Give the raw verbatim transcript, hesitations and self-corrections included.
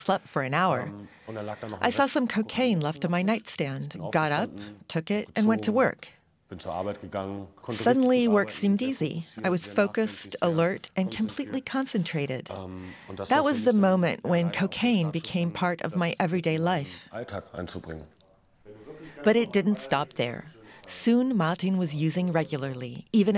slept for an hour. I saw some cocaine left on my nightstand, got up, took it, and went to work. Suddenly, work seemed easy. I was focused, alert, and completely concentrated. That was the moment when cocaine became part of my everyday life. But it didn't stop there. Soon, Martin was using regularly, even